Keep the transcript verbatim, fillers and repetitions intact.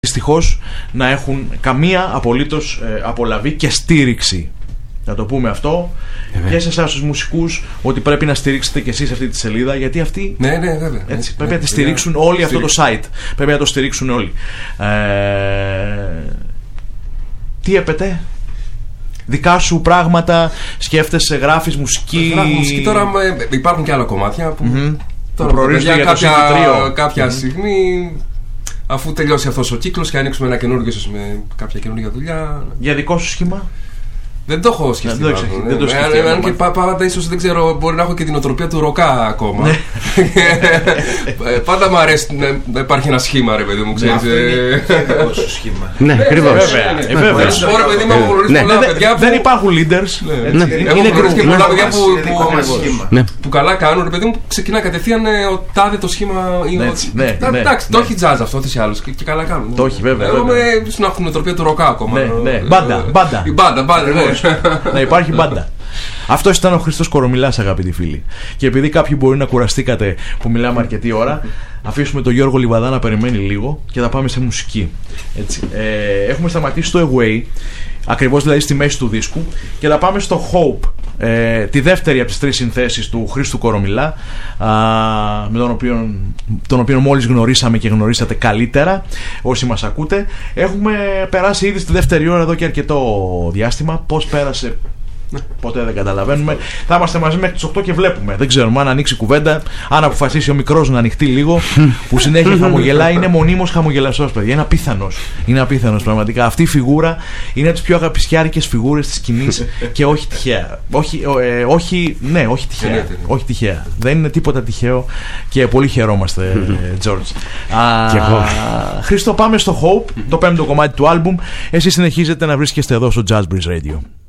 δυστυχώς να έχουν καμία απολύτως ε, απολαβή και στήριξη. Να το πούμε αυτό ε, και σε εσάς τους μουσικούς, ότι πρέπει να στηρίξετε και εσείς αυτή τη σελίδα, γιατί αυτοί ναι, ναι, βέβαια, έτσι, ναι, πρέπει ναι, να τη στηρίξουν ναι, όλοι αυτό το site. Πρέπει να το στηρίξουν όλοι. Ε, τι έπεται? Δικά σου πράγματα, σκέφτεσαι, γράφεις μουσική. Γράφω μουσική. Τώρα ε, υπάρχουν και άλλα κομμάτια που mm-hmm. τώρα προορίζονται για κάποια, κάποια mm-hmm. στιγμή, αφού τελειώσει αυτός ο κύκλος και ανοίξουμε ένα καινούργιο, με κάποια καινούργια δουλειά. Για δικό σου σχήμα? Δεν το έχω σκεφτεί. Δεν το έχω δεν το σκεφτεί. Αν και πάντα ίσως δεν ξέρω, μπορεί να έχω και την οτροπία του ροκά ακόμα. Πάντα μου αρέσει να υπάρχει ένα σχήμα, ρε παιδί μου, ξέρεις. Αυτό το σχήμα. Ναι, ακριβώς. Δεν υπάρχουν leaders. Έχω γνωρίσει και πολλά παιδιά που καλά κάνουν, ρε παιδί μου, ξεκινά κατευθείαν ο τάδε το σχήμα. Εντάξει, το έχει jazz αυτό, τις άλλους και καλά κάνουν. Το έχει, βέβαια. Εγώ να έχω την οτροπία του ροκά ακόμα. Μπάντα, μπάντα. Μπάντα, να υπάρχει μπάντα. Αυτός ήταν ο Χρήστος Κορομιλάς, αγαπητοί φίλοι. Και επειδή κάποιοι μπορεί να κουραστήκατε που μιλάμε αρκετή ώρα, αφήσουμε τον Γιώργο Λιβαδά να περιμένει λίγο και θα πάμε σε μουσική. Έτσι. Ε, έχουμε σταματήσει το Away, ακριβώς δηλαδή στη μέση του δίσκου, και θα πάμε στο Hope, ε, τη δεύτερη από τις τρεις συνθέσεις του Χρήστου Κορομιλά, α, με τον οποίο, τον οποίο μόλις γνωρίσαμε και γνωρίσατε καλύτερα όσοι μας ακούτε. Έχουμε περάσει ήδη στη δεύτερη ώρα εδώ και αρκετό διάστημα. Πώς πέρασε ποτέ δεν καταλαβαίνουμε. Θα είμαστε μαζί μέχρι τις οκτώ και βλέπουμε. Δεν ξέρουμε αν ανοίξει κουβέντα, αν αποφασίσει ο μικρός να ανοιχτεί λίγο, που συνέχεια χαμογελάει. Είναι μονίμως χαμογελαστός, παιδιά. Είναι απίθανος. Είναι απίθανος πραγματικά. Αυτή η φιγούρα είναι από τις πιο αγαπησιάρικες φιγούρες της σκηνής και όχι τυχαία. Όχι, ε, όχι, ναι, όχι τυχαία. όχι τυχαία. Δεν είναι τίποτα τυχαίο και πολύ χαιρόμαστε, George. Χρήστο, πάμε στο Hope, το πέμπτο κομμάτι του άλμπουμ. Εσείς συνεχίζετε να βρίσκεστε εδώ στο Jazz Breeze Radio.